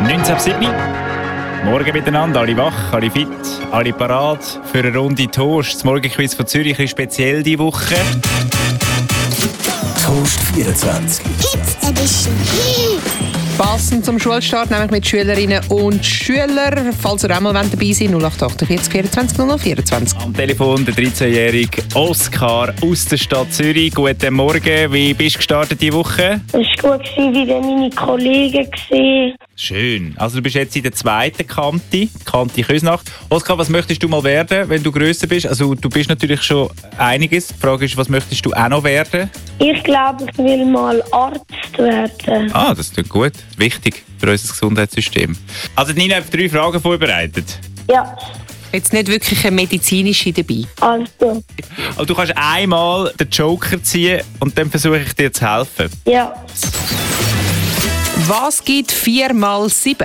19.07 Morgen miteinander, alle wach, alle fit, alle parat für eine Runde Toast. Das Morgenquiz von Zürich ist speziell diese Woche. Toast 24. Kids Edition. Passend zum Schulstart, nämlich mit Schülerinnen und Schülern. Falls ihr auch mal dabei seid, 0848 24 0024. Am Telefon der 13-jährige Oskar aus der Stadt Zürich. Guten Morgen, wie bist du gestartet diese Woche? Es war gut, wie meine Kollegen waren. Schön. Also du bist jetzt in der zweiten Kante Küsnacht. Oskar, was möchtest du mal werden, wenn du grösser bist? Also du bist natürlich schon einiges. Die Frage ist, was möchtest du auch noch werden? Ich glaube, ich will mal Arzt werden. Ah, das klingt gut. Wichtig für unser Gesundheitssystem. Also Nina hat 3 Fragen vorbereitet. Ja, Jetzt nicht wirklich eine medizinische dabei. also, Also du kannst einmal den Joker ziehen und dann versuche ich dir zu helfen. ja. Was gibt 4 mal 7?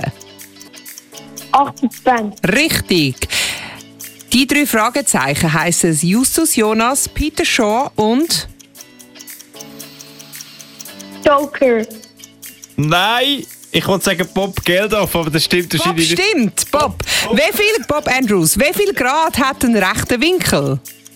28. Richtig. Die 3 Fragezeichen heissen Justus Jonas, Peter Shaw und... Joker. Nein! Ich wollte sagen Bob Geldof, aber das stimmt Bob wahrscheinlich nicht. stimmt, Bob. Bob Andrews, wie viel Grad hat ein rechter Winkel?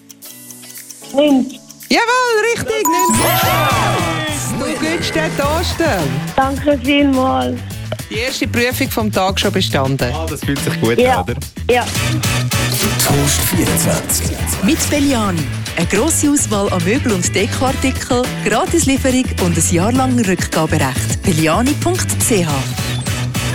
9. Jawohl, richtig, 90 Du gönnst den Toaster. Danke vielmals. Die erste Prüfung vom Tag schon bestanden. Ah, das fühlt sich gut Ja. an, oder? Ja. Toast 24. Mit Belliani. Eine grosse Auswahl an Möbel- und Dekoartikeln, Gratislieferung und ein jahrelanges Rückgaberecht. Belliani.ch